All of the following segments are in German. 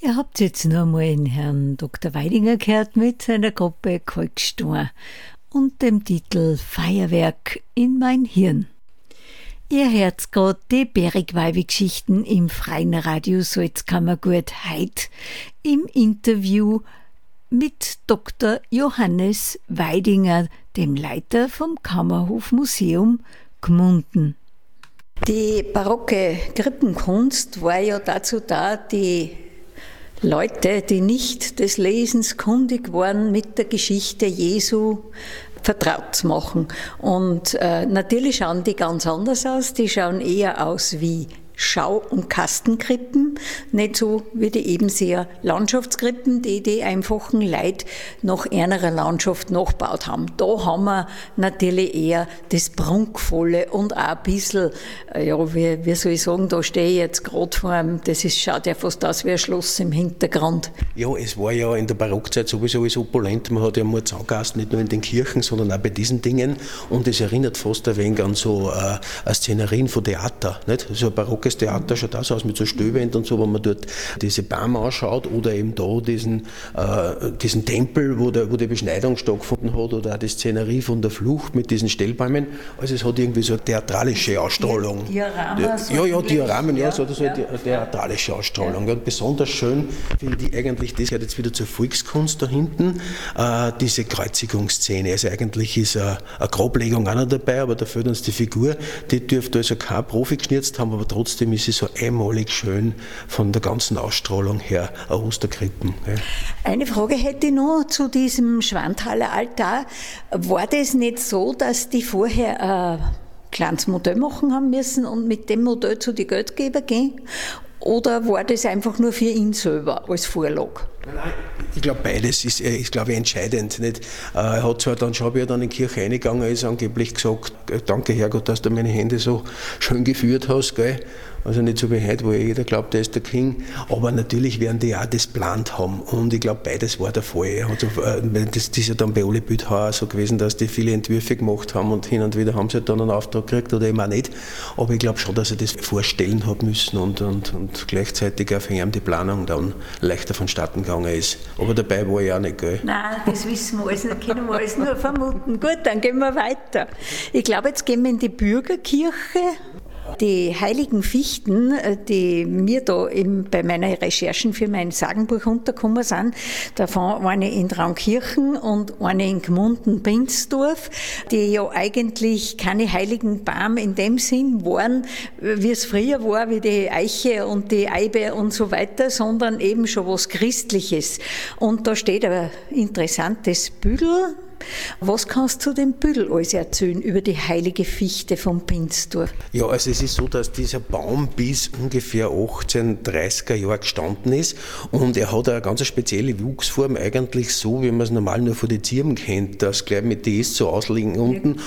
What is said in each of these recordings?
Ihr habt jetzt noch einmal den Herrn Dr. Weidinger gehört mit seiner Gruppe Kalkstein und dem Titel Feuerwerk in mein Hirn. Ihr hört gerade die Bergweibe-Geschichten im Freien Radio Salzkammergut heute im Interview mit Dr. Johannes Weidinger, dem Leiter vom Kammerhofmuseum Gmunden. Die barocke Krippenkunst war ja dazu da, die Leute, die nicht des Lesens kundig waren, mit der Geschichte Jesu vertraut zu machen. Und natürlich schauen die ganz anders aus. Die schauen eher aus wie Schau- und Kastenkrippen, nicht so wie die eben sehr Landschaftskrippen, die einfachen Leute nach einer Landschaft nachgebaut haben. Da haben wir natürlich eher das Prunkvolle und auch ein bisschen, ja, wie soll ich sagen, da stehe ich jetzt gerade vor einem, schaut ja fast aus wie ein Schloss im Hintergrund. Ja, es war ja in der Barockzeit sowieso alles opulent. Man hat ja mal Zaungast, nicht nur in den Kirchen, sondern auch bei diesen Dingen. Und es erinnert fast ein wenig an so Szenerien von Theater, nicht? So ein barockes Theater schaut das aus mit so Stöhwänden und so, wenn man dort diese Bäume anschaut oder eben da diesen Tempel, wo die Beschneidung stattgefunden hat, oder auch die Szenerie von der Flucht mit diesen Stellbäumen. Also es hat irgendwie so eine theatralische Ausstrahlung. Dioramen, so eine theatralische Ausstrahlung. Ja. Und besonders schön finde ich eigentlich, das gehört jetzt wieder zur Volkskunst da hinten, diese Kreuzigungsszene. Also eigentlich ist eine Grablegung auch noch dabei, aber da fehlt uns die Figur. Die dürfte also kein Profi geschnitzt haben, aber trotzdem ist sie so einmalig schön von der ganzen Ausstrahlung her, ein Osterkrippen. Ja. Eine Frage hätte ich noch zu diesem Schwanthaler Altar. War das nicht so, dass die vorher ein kleines Modell machen haben müssen und mit dem Modell zu den Geldgeber gehen? Oder war das einfach nur für ihn selber als Vorlage? Nein, ich glaube, beides ist glaube ich, entscheidend. Nicht? Er hat zwar dann schon, wie er dann in die Kirche reingegangen ist, angeblich gesagt, danke Herrgott, dass du meine Hände so schön geführt hast, gell? Also nicht so wie heute, wo jeder glaubt, er ist der King. Aber natürlich werden die auch das geplant haben. Und ich glaube, beides war der Fall. Also, das ist ja dann bei Ole Büthauer so gewesen, dass die viele Entwürfe gemacht haben und hin und wieder haben sie dann einen Auftrag gekriegt oder eben auch nicht. Aber ich glaube schon, dass er das vorstellen hat müssen und gleichzeitig auch für ihn die Planung dann leichter vonstatten gegangen ist. Aber dabei war ich auch nicht, gell? Nein, das wissen wir alles nicht, können wir alles nur vermuten. Gut, dann gehen wir weiter. Ich glaube, jetzt gehen wir in die Bürgerkirche. Die heiligen Fichten, die mir da eben bei meinen Recherchen für mein Sagenbuch untergekommen sind, davon eine in Traunkirchen und eine in Gmunden-Binsdorf, die ja eigentlich keine heiligen Baum in dem Sinn waren, wie es früher war, wie die Eiche und die Eibe und so weiter, sondern eben schon was Christliches. Und da steht ein interessantes Büdel. Was kannst du dem Büdel alles erzählen über die heilige Fichte von Binsdorf? Ja, also es ist so, dass dieser Baum bis ungefähr 1830er Jahre gestanden ist und er hat eine ganz spezielle Wuchsform, eigentlich so, wie man es normal nur von den Zirben kennt, dass gleich mit die ist so ausliegen unten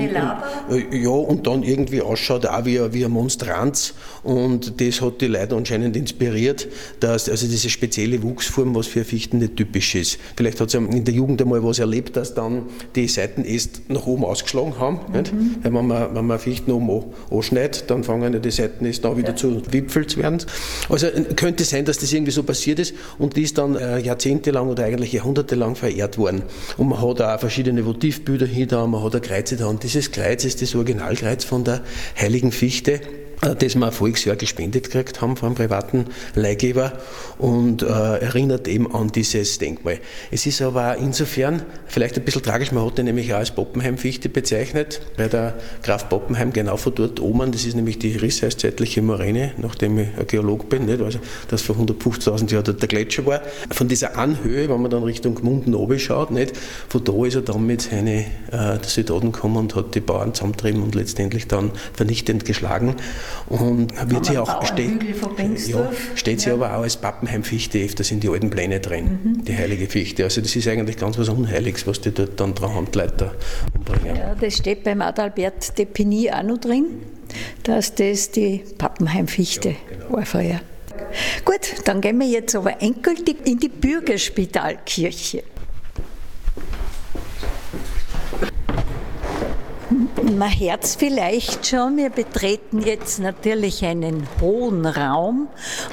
und dann irgendwie ausschaut auch wie ein Monstranz und das hat die Leute anscheinend inspiriert, dass also diese spezielle Wuchsform, was für Fichten nicht typisch ist. Vielleicht hat es in der Jugend einmal was erlebt, dass dann die Seitenäste nach oben ausgeschlagen haben. Nicht? Weil wenn man Fichten oben anschneidet, dann fangen ja die Seitenäste auch wieder zu Wipfel zu werden. Also könnte sein, dass das irgendwie so passiert ist und die ist dann jahrzehntelang oder eigentlich jahrhundertelang verehrt worden. Und man hat auch verschiedene Votivbilder hier da, man hat ein Kreuz da und dieses Kreuz ist das Originalkreuz von der heiligen Fichte, das wir ein Volksjahr gespendet gekriegt haben von einem privaten Leihgeber und erinnert eben an dieses Denkmal. Es ist aber insofern vielleicht ein bisschen tragisch, man hat den nämlich auch als Poppenheim-Fichte bezeichnet, bei der Graf Poppenheim genau von dort oben, das ist nämlich die Risseiszzeitliche Moräne, nachdem ich ein Geolog bin, nicht? Also das vor 150.000 Jahren der Gletscher war. Von dieser Anhöhe, wenn man dann Richtung Gmunden oben schaut, nicht? Von da ist er dann mit seinen Soldaten gekommen und hat die Bauern zusammengetrieben und letztendlich dann vernichtend geschlagen. Und wird sie auch steht sie aber auch als Pappenheim-Fichte öfters in die alten Pläne drin, die heilige Fichte. Also das ist eigentlich ganz was Unheiliges, was die dort dann dran haben, die Leute umbringen. Ja, das steht beim Adalbert de Pigny auch noch drin, dass das die Pappenheim-Fichte war früher. Gut, dann gehen wir jetzt aber endgültig in die Bürgerspitalkirche. Man hört es vielleicht schon, wir betreten jetzt natürlich einen hohen Raum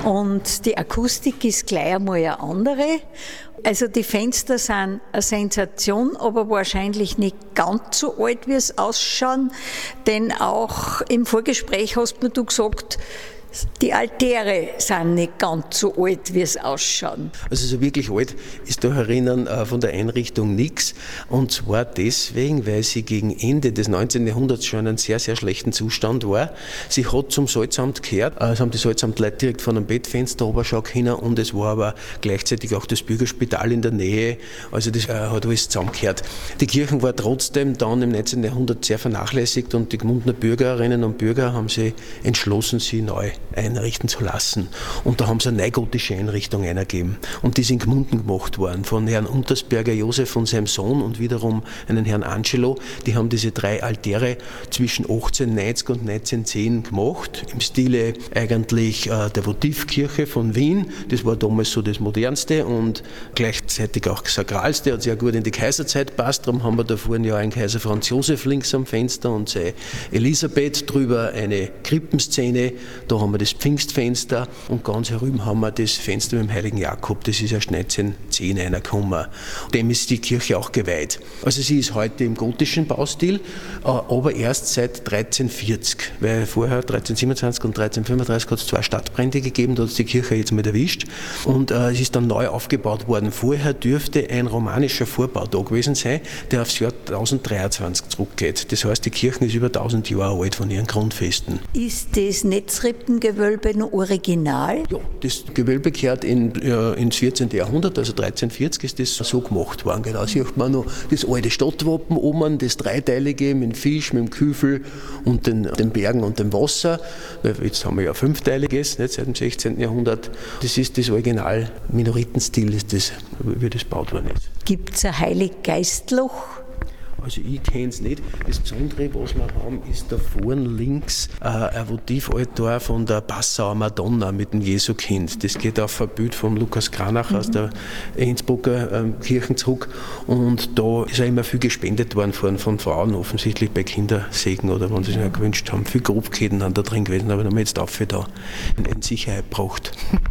und die Akustik ist gleich einmal eine andere. Also die Fenster sind eine Sensation, aber wahrscheinlich nicht ganz so alt, wie es ausschauen, denn auch im Vorgespräch hast mir du gesagt, die Altäre sind nicht ganz so alt, wie es ausschauen. Also so wirklich alt ist da herinnen von der Einrichtung nichts. Und zwar deswegen, weil sie gegen Ende des 19. Jahrhunderts schon in einem sehr, sehr schlechten Zustand war. Sie hat zum Salzamt gehört. Es haben die Salzamtleute direkt von einem Bettfenster runterschauen können und es war aber gleichzeitig auch das Bürgerspital in der Nähe. Also das hat alles zusammengehört. Die Kirche war trotzdem dann im 19. Jahrhundert sehr vernachlässigt und die Gmundner Bürgerinnen und Bürger haben sich entschlossen, sie neu einrichten zu lassen. Und da haben sie eine neugotische Einrichtung eingegeben. Und die sind in Gmunden gemacht worden von Herrn Untersberger Josef und seinem Sohn und wiederum einen Herrn Angelo. Die haben diese 3 Altäre zwischen 1890 und 1910 gemacht, im Stile eigentlich der Votivkirche von Wien. Das war damals so das Modernste und gleichzeitig auch Sakralste, hat sehr gut in die Kaiserzeit passt. Darum haben wir da vorne ja einen Kaiser Franz Josef links am Fenster und seine Elisabeth, drüber eine Krippenszene. Da haben wir das Pfingstfenster und ganz herüben haben wir das Fenster mit dem heiligen Jakob. Das ist erst 1910 reingekommen. Dem ist die Kirche auch geweiht. Also sie ist heute im gotischen Baustil, aber erst seit 1340, weil vorher 1327 und 1335 hat es 2 Stadtbrände gegeben, da hat es die Kirche jetzt mal erwischt und es ist dann neu aufgebaut worden. Vorher dürfte ein romanischer Vorbau da gewesen sein, der aufs Jahr 1023 zurückgeht. Das heißt, die Kirche ist über 1000 Jahre alt von ihren Grundfesten. Ist das Netzrippengewölbe noch original? Ja, das Gewölbe gehört ins 14. Jahrhundert, also 1340 ist das so gemacht worden. Genau, sieht man noch das alte Stadtwappen oben, das dreiteilige mit dem Fisch, mit dem Küfel und den Bergen und dem Wasser. Jetzt haben wir ja 5-teiliges, nicht, seit dem 16. Jahrhundert. Das ist das Original Minoritenstil, ist das, wie das gebaut worden ist. Gibt es ein Heiliggeistloch? Also ich kenne es nicht. Das Besondere, was wir haben, ist da vorne links ein Votivaltar von der Passauer Madonna mit dem Jesukind. Das geht auf ein Bild von Lukas Kranach aus der Innsbrucker Kirchen zurück. Und da ist auch immer viel gespendet worden von Frauen, offensichtlich bei Kindersegen oder wenn sie sich gewünscht haben. Viel Grobkeiten dann da drin gewesen, aber da haben wir jetzt dafür da in Sicherheit gebracht.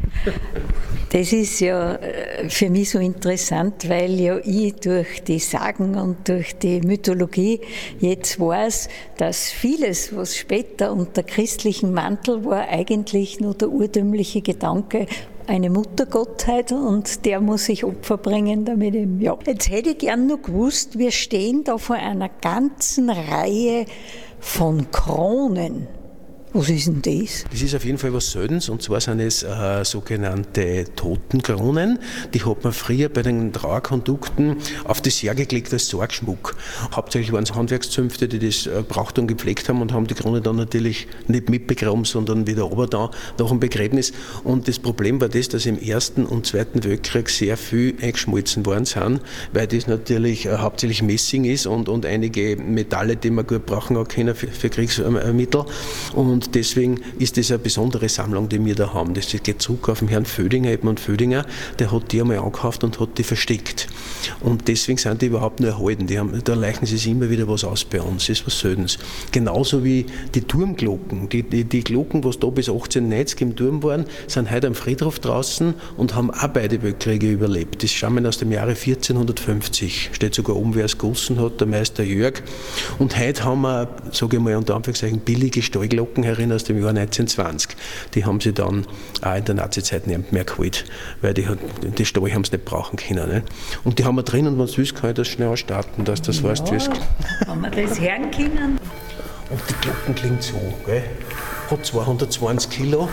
Das ist ja für mich so interessant, weil ja ich durch die Sagen und durch die Mythologie jetzt weiß, dass vieles, was später unter christlichen Mantel war, eigentlich nur der urtümliche Gedanke, eine Muttergottheit und der muss sich Opfer bringen, damit eben, ja. Jetzt hätte ich gern noch gewusst, wir stehen da vor einer ganzen Reihe von Kronen. Was ist denn das? Das ist auf jeden Fall was Seltenes und zwar sind es sogenannte Totenkronen. Die hat man früher bei den Trauerkondukten auf das Jahr gelegt als Sorgschmuck. Hauptsächlich waren es Handwerkszünfte, die das braucht und gepflegt haben und haben die Krone dann natürlich nicht mitbegraben, sondern wieder oben da nach dem Begräbnis. Und das Problem war das, dass im Ersten und Zweiten Weltkrieg sehr viel eingeschmolzen worden sind, weil das natürlich hauptsächlich Messing ist und einige Metalle, die man gut brauchen können für Kriegsmittel. Und deswegen ist das eine besondere Sammlung, die wir da haben. Das geht zurück auf den Herrn Födinger, Edmund Födinger, der hat die einmal angekauft und hat die versteckt. Und deswegen sind die überhaupt nur erhalten. Da leichen sie sich immer wieder was aus bei uns. Das ist was Seltenes. Genauso wie die Turmglocken. Die Glocken, was da bis 1890 im Turm waren, sind heute am Friedhof draußen und haben auch beide Weltkriege überlebt. Das stammen aus dem Jahre 1450. Steht sogar oben, wer es gegossen hat, der Meister Jörg. Und heute haben wir, sage ich mal unter Anführungszeichen, billige Stallglocken aus dem Jahr 1920. Die haben sie dann auch in der Nazizeit nicht mehr geholt, weil die Stall haben sie nicht brauchen können. Ne? Und die haben wir drin und wenn du willst, kann ich das schnell ausstarten, dass das ja, weißt, wie es wenn wir das hören können. Und die Glocken klingt so, gell? Hat 220 Kilo,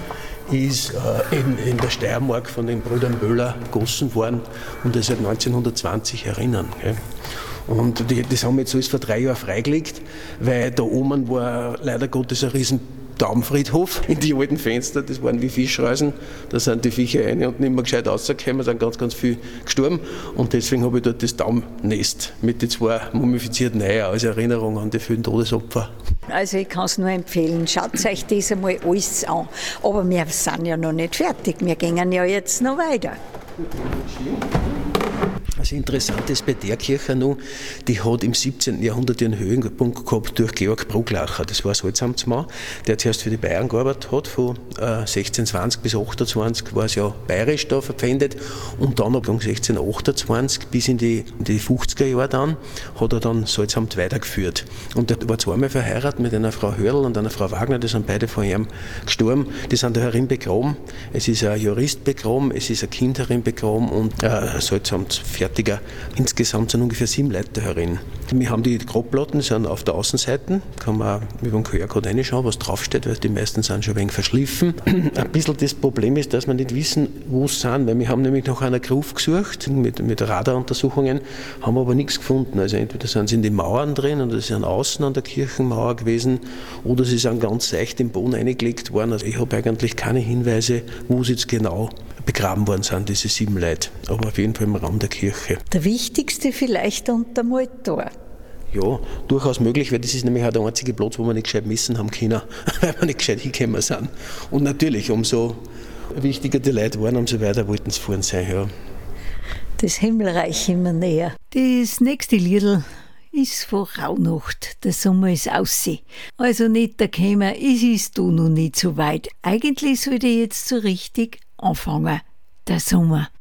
ist in der Steiermark von den Brüdern Möller gegossen worden und ist seit 1920 erinnern. Gell? Und das haben wir jetzt alles vor 3 Jahren freigelegt, weil da oben war leider Gottes ein riesen Taubenfriedhof in die alten Fenster, das waren wie Fischreusen, da sind die Viecher rein und nicht mehr gescheit rausgekommen, sind ganz viel gestorben und deswegen habe ich dort das Taubennest mit den 2 mumifizierten Eiern als Erinnerung an die vielen Todesopfer. Also ich kann es nur empfehlen, schaut euch das einmal alles an, aber wir sind ja noch nicht fertig, wir gehen ja jetzt noch weiter. Was interessant ist bei der Kirche noch, die hat im 17. Jahrhundert ihren Höhepunkt gehabt durch Georg Bruglacher. Das war ein Salzamtsmann, der zuerst für die Bayern gearbeitet hat. Von 1620 bis 28 war es ja bayerisch da verpfändet. Und dann ab 1628 bis in die 50er Jahre dann, hat er dann Salzamt weitergeführt. Und er war zweimal verheiratet mit einer Frau Hörl und einer Frau Wagner, die sind beide von ihm gestorben. Die sind da herin begraben. Es ist ein Jurist begraben, es ist ein Kind herin begraben und ein Salzamtsfertiger. Insgesamt sind ungefähr 7 Leute herin. Wir haben die Grabplatten, die sind auf der Außenseite, kann man über den QR-Code reinschauen, was draufsteht, weil die meisten sind schon ein wenig verschliffen. Ein bisschen das Problem ist, dass wir nicht wissen, wo sie sind, weil wir haben nämlich nach einer Gruft gesucht, mit Radaruntersuchungen, haben aber nichts gefunden. Also entweder sind sie in den Mauern drin oder sie sind außen an der Kirchenmauer gewesen oder sie sind ganz seicht im Boden eingelegt worden. Also ich habe eigentlich keine Hinweise, wo sie jetzt genau begraben worden sind, diese 7 Leute. Aber auf jeden Fall im Raum der Kirche. Der wichtigste vielleicht unter dem Altar. Ja, durchaus möglich, weil das ist nämlich auch der einzige Platz, wo wir nicht gescheit messen haben können, weil wir nicht gescheit hingekommen sind. Und natürlich, umso wichtiger die Leute waren, umso weiter wollten sie fahren sein. Ja. Das Himmelreich immer näher. Das nächste Liedl ist von Rauhnacht. Der Sommer ist ausseh. Also nicht der Kämmer, es ist da noch nicht so weit. Eigentlich sollte jetzt so richtig anfangen, der Sommer.